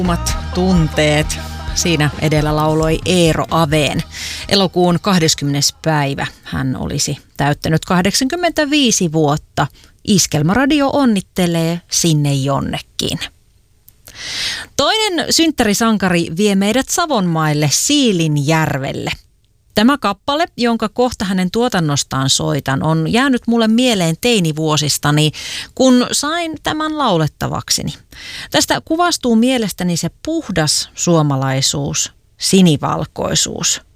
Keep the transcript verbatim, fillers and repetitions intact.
Kuumat tunteet. Siinä edellä lauloi Eero Aveen. Elokuun kahdeskymmenes päivä hän olisi täyttänyt kahdeksankymmentäviisi vuotta. Iskelmäradio onnittelee sinne jonnekin. Toinen synttärisankari vie meidät Savonmaille Siilinjärvelle. Tämä kappale, jonka kohta hänen tuotannostaan soitan, on jäänyt mulle mieleen teinivuosistani, kun sain tämän laulettavakseni. Tästä kuvastuu mielestäni se puhdas suomalaisuus, sinivalkoisuus.